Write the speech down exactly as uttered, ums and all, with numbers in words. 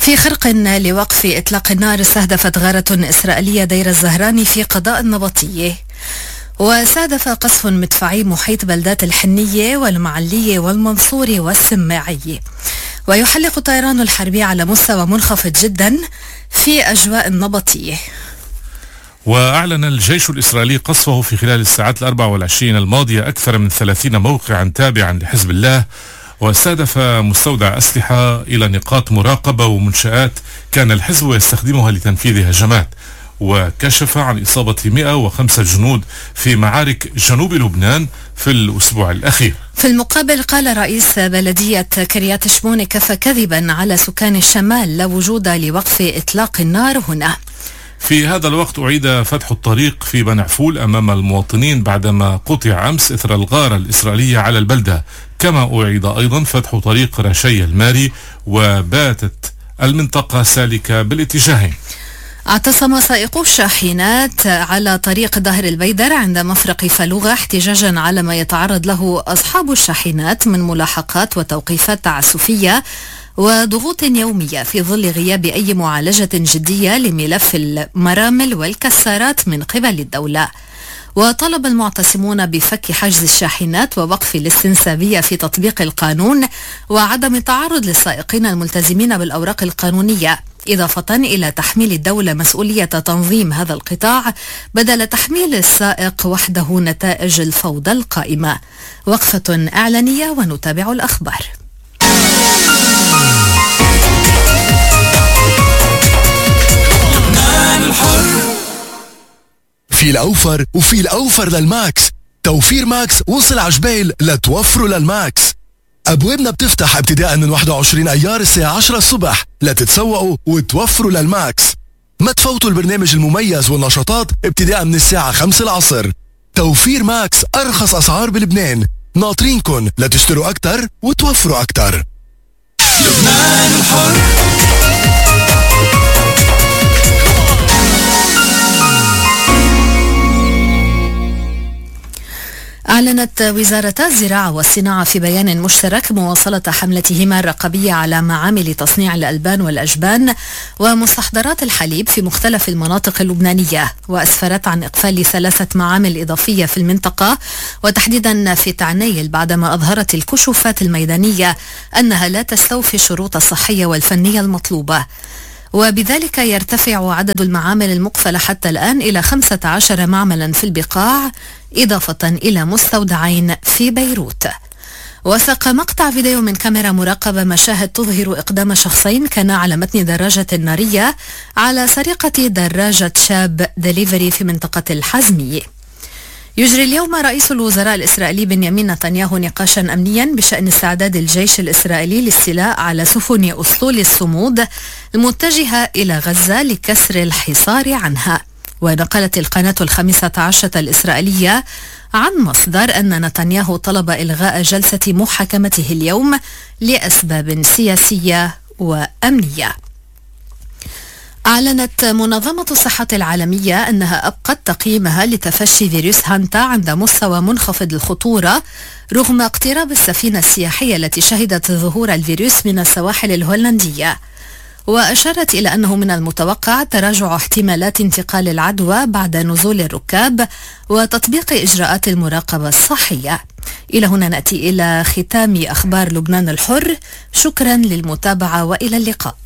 في خرق لوقف إطلاق النار استهدفت غارة إسرائيلية دير الزهراني في قضاء النبطية، واستهدف قصف مدفعي محيط بلدات الحنية والمعلية والمنصورة والسماعية. ويحلق الطيران الحربي على مستوى منخفض جدا في أجواء النبطية. وأعلن الجيش الإسرائيلي قصفه في خلال الساعات الأربع والعشرين الماضية أكثر من ثلاثين موقعا تابعا لحزب الله، واستهدف مستودع أسلحة إلى نقاط مراقبة ومنشآت كان الحزب يستخدمها لتنفيذ هجمات، وكشف عن إصابة مئة وخمسة جنود في معارك جنوب لبنان في الأسبوع الأخير. في المقابل قال رئيس بلدية كريات شمون كفى كذبا على سكان الشمال لا وجود لوقف إطلاق النار هنا. في هذا الوقت أعيد فتح الطريق في بني عفول أمام المواطنين بعدما قطع أمس إثر الغارة الإسرائيلية على البلدة، كما أعيد أيضا فتح طريق رشي الماري، وباتت المنطقة سالكة بالاتجاهين. اعتصم سائقو الشاحنات على طريق ظهر البيدر عند مفرق فلوغة احتجاجا على ما يتعرض له أصحاب الشاحنات من ملاحقات وتوقيفات تعسفية وضغوط يومية في ظل غياب أي معالجة جدية لملف المرامل والكسارات من قبل الدولة. وطلب المعتصمون بفك حجز الشاحنات ووقف الاستنسابية في تطبيق القانون وعدم التعرض للسائقين الملتزمين بالأوراق القانونية، إضافة إلى تحميل الدولة مسؤولية تنظيم هذا القطاع بدل تحميل السائق وحده نتائج الفوضى القائمة. وقفة إعلانية ونتابع الأخبار. في الأوفر وفي الأوفر للماكس. توفير ماكس وصل عجبيل لتوفروا للماكس. أبوابنا بتفتح ابتداء من واحد وعشرين أيار الساعة عشرة الصبح لتتسوقوا وتوفروا للماكس. ما تفوتوا البرنامج المميز والنشاطات ابتداء من الساعة خمسة العصر. توفير ماكس أرخص أسعار بلبنان، ناطرينكن لتشتروا أكتر وتوفروا أكتر. لبنان الحر. أعلنت وزارة الزراعة والصناعة في بيان مشترك مواصلة حملتهما الرقابية على معامل تصنيع الألبان والأجبان ومستحضرات الحليب في مختلف المناطق اللبنانية، وأسفرت عن إقفال ثلاثة معامل إضافية في المنطقة وتحديدا في تعنيل بعدما أظهرت الكشوفات الميدانية أنها لا تستوفي الشروط الصحية والفنية المطلوبة، وبذلك يرتفع عدد المعامل المقفلة حتى الآن إلى خمسة عشر معملا في البقاع، إضافة إلى مستودعين في بيروت. وثق مقطع فيديو من كاميرا مراقبة مشاهد تظهر إقدام شخصين كانا على متن دراجة نارية على سرقة دراجة شاب دليفري في منطقة الحزمية. يجري اليوم رئيس الوزراء الإسرائيلي بنيامين نتنياهو نقاشا أمنيا بشأن استعداد الجيش الإسرائيلي للاستيلاء على سفن أسطول الصمود المتجهة إلى غزة لكسر الحصار عنها. ونقلت القناة الخامسة عشرة الإسرائيلية عن مصدر أن نتنياهو طلب إلغاء جلسة محاكمته اليوم لأسباب سياسية وأمنية. أعلنت منظمة الصحة العالمية أنها أبقت تقييمها لتفشي فيروس هانتا عند مستوى منخفض الخطورة رغم اقتراب السفينة السياحية التي شهدت ظهور الفيروس من السواحل الهولندية، وأشارت إلى أنه من المتوقع تراجع احتمالات انتقال العدوى بعد نزول الركاب وتطبيق إجراءات المراقبة الصحية. إلى هنا نأتي إلى ختام أخبار لبنان الحر. شكرا للمتابعة وإلى اللقاء.